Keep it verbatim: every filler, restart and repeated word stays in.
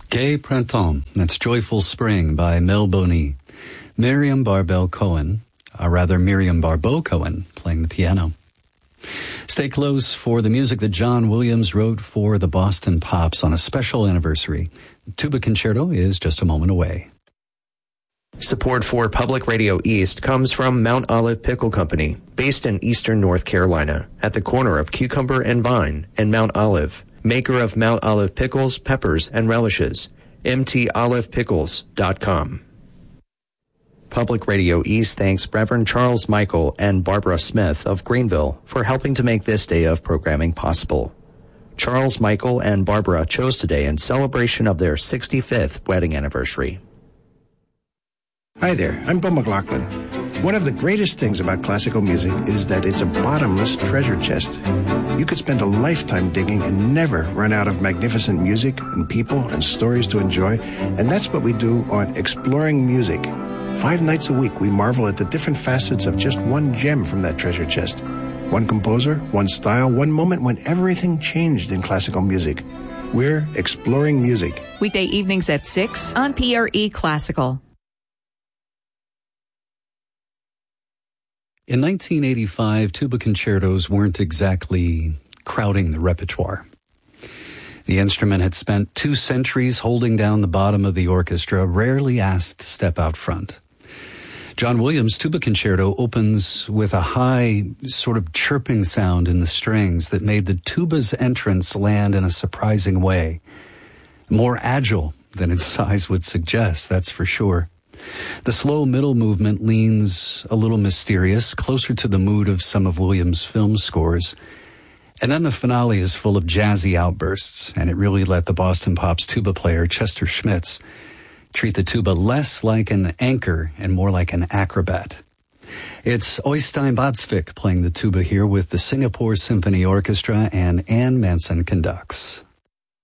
Gai Printemps, that's Joyful Spring by Mel Boney. Miriam Barbell Cohen, or rather Miriam Barbeau Cohen, playing the piano. Stay close for the music that John Williams wrote for the Boston Pops on a special anniversary. Tuba Concerto is just a moment away. Support for Public Radio East comes from Mount Olive Pickle Company, based in eastern North Carolina, at the corner of Cucumber and Vine and Mount Olive. Maker of Mount Olive pickles, peppers, and relishes. m t olive pickles dot com. Public Radio East thanks Reverend Charles Michael and Barbara Smith of Greenville for helping to make this day of programming possible. Charles Michael and Barbara chose today in celebration of their sixty-fifth wedding anniversary. Hi there, I'm Bill McLaughlin. One of the greatest things about classical music is that it's a bottomless treasure chest. You could spend a lifetime digging and never run out of magnificent music and people and stories to enjoy, and that's what we do on Exploring Music. Five nights a week, we marvel at the different facets of just one gem from that treasure chest. One composer, one style, one moment when everything changed in classical music. We're Exploring Music. Weekday evenings at six on P R E Classical. In nineteen eighty-five, tuba concertos weren't exactly crowding the repertoire. The instrument had spent two centuries holding down the bottom of the orchestra, rarely asked to step out front. John Williams' Tuba Concerto opens with a high, sort of chirping sound in the strings that made the tuba's entrance land in a surprising way. More agile than its size would suggest, that's for sure. The slow middle movement leans a little mysterious, closer to the mood of some of Williams' film scores. And then the finale is full of jazzy outbursts, and it really let the Boston Pops tuba player, Chester Schmitz, treat the tuba less like an anchor and more like an acrobat. It's Oystein Badsvik playing the tuba here with the Singapore Symphony Orchestra, and Ann Manson conducts.